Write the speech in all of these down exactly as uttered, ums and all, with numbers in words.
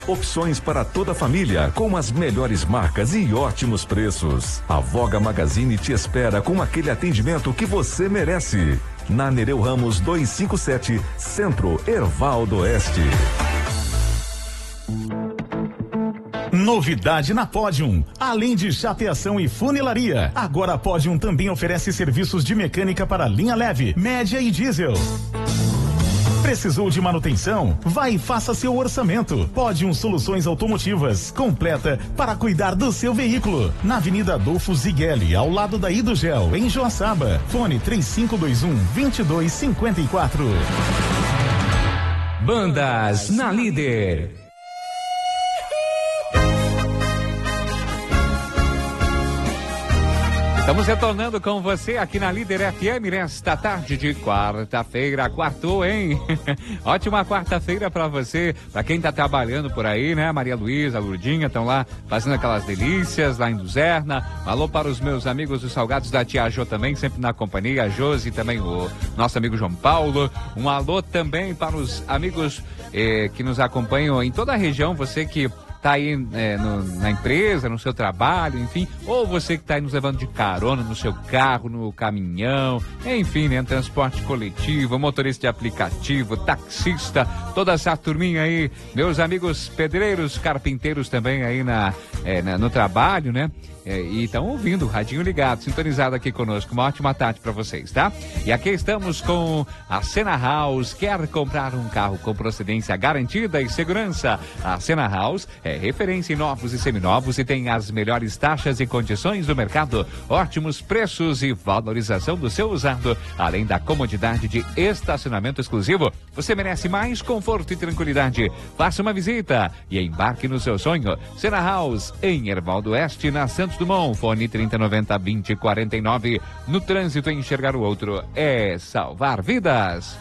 Opções para toda a família, com as melhores marcas e ótimos preços. A Voga Magazine te espera com aquele atendimento que você merece. Na Nereu Ramos duzentos e cinquenta e sete, Centro, Hervaldo Oeste. Novidade na Podium. Além de chapeação e funilaria, agora a Podium também oferece serviços de mecânica para linha leve, média e diesel. Precisou de manutenção? Vai e faça seu orçamento. Podium Soluções Automotivas, completa para cuidar do seu veículo. Na Avenida Adolfo Zigueli, ao lado da Hidrogel, em Joaçaba. Fone três cinco dois um, dois dois cinco quatro. Bandas na Líder. Estamos retornando com você aqui na Líder F M nesta tarde de quarta-feira. Quartou, hein? Ótima quarta-feira pra você, pra quem tá trabalhando por aí, né? Maria Luísa, a Lurdinha estão lá fazendo aquelas delícias lá em Luzerna. Alô para os meus amigos dos salgados da Tia Jô também, sempre na companhia. A Josi também, o nosso amigo João Paulo. Um alô também para os amigos eh, que nos acompanham em toda a região. Você que tá aí é, no, na empresa, no seu trabalho, enfim, ou você que tá aí nos levando de carona no seu carro, no caminhão, enfim, né, transporte coletivo, motorista de aplicativo, taxista, toda essa turminha aí, meus amigos pedreiros, carpinteiros também aí na, é, na no trabalho, né? É, e estão ouvindo o radinho ligado, sintonizado aqui conosco. Uma ótima tarde para vocês, tá? E aqui estamos com a Sena House. Quer comprar um carro com procedência garantida e segurança? A Sena House é referência em novos e seminovos e tem as melhores taxas e condições do mercado, ótimos preços e valorização do seu usado, além da comodidade de estacionamento exclusivo. Você merece mais conforto e tranquilidade. Faça uma visita e embarque no seu sonho. Sena House, em Hervaldo Oeste, na Santos Dumont, fone trinta noventa, vinte, quarenta e nove. No trânsito, enxergar o outro é salvar vidas.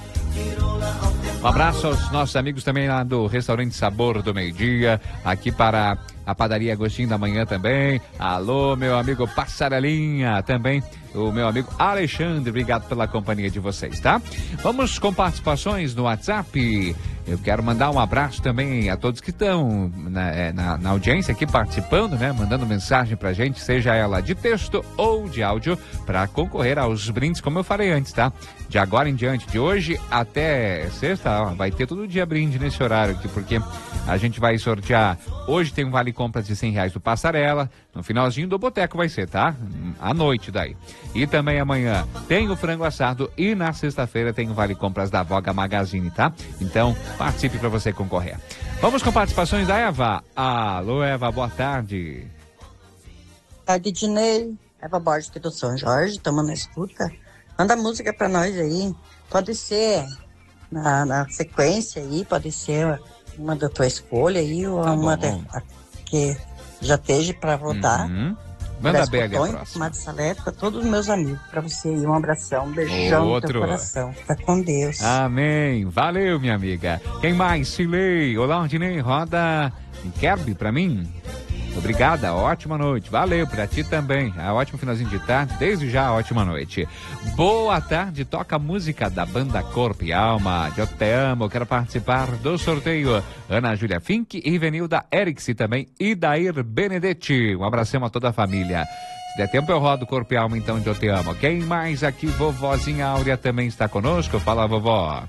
Um abraço aos nossos amigos também lá do Restaurante Sabor do Meio-Dia, aqui para a Padaria Agostinho da Manhã também. Alô, meu amigo Passarelinha, também o meu amigo Alexandre, obrigado pela companhia de vocês, tá? Vamos com participações no WhatsApp. Eu quero mandar um abraço também a todos que estão na, na, na audiência aqui participando, né? Mandando mensagem pra gente, seja ela de texto ou de áudio, para concorrer aos brindes, como eu falei antes, tá? De agora em diante, de hoje até sexta, ó, vai ter todo dia brinde nesse horário aqui, porque a gente vai sortear. Hoje tem um vale compras de cem reais do Passarela, no finalzinho do boteco vai ser, tá? À noite daí. E também amanhã tem o frango assado e na sexta-feira tem o vale compras da Voga Magazine, tá? Então, participe para você concorrer. Vamos com participações da Eva. Alô, Eva, boa tarde. Boa tarde, Dinei. Eva Borges aqui do São Jorge, estamos na escuta. Manda música para nós aí. Pode ser na, na sequência aí, pode ser uma da tua escolha aí, ou tá uma da, que já esteja para votar. Uhum. Manda bem ali a próxima. Tomate Salete, para todos os meus amigos. Para você aí, um abração, um beijão no teu coração. Fica com Deus. Amém. Valeu, minha amiga. Quem mais? Silei. Olá, Ordinei. Roda um Kerby para mim. Obrigada, ótima noite. Valeu, pra ti também. Ah, ótimo finalzinho de tarde, desde já, ótima noite. Boa tarde, toca a música da banda Corpo e Alma. Eu te amo, quero participar do sorteio. Ana Júlia Fink e Venilda Erickse também. E Dair Benedetti. Um abração a toda a família. Se der tempo eu rodo Corpo e Alma, então, de Eu Te Amo. Quem mais aqui? Vovozinha Áurea também está conosco. Fala, vovó.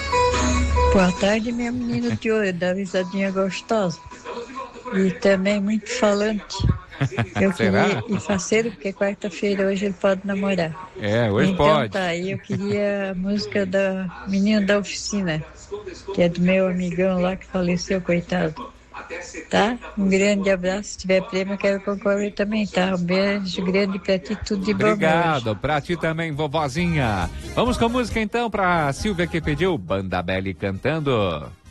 Boa tarde, minha menina de ouro, da risadinha gostosa. E também muito falante. Eu queria, e faceiro, porque quarta-feira hoje ele pode namorar. É, hoje então, pode. Então tá, aí eu queria a música da Menina da Oficina, que é do meu amigão lá que faleceu, coitado. Tá? Um grande abraço. Se tiver prêmio, eu quero concorrer também, tá? Um beijo grande pra ti, tudo de bom. Obrigado, pra ti também, vovozinha. Vamos com a música então pra Silvia que pediu Banda Belly cantando.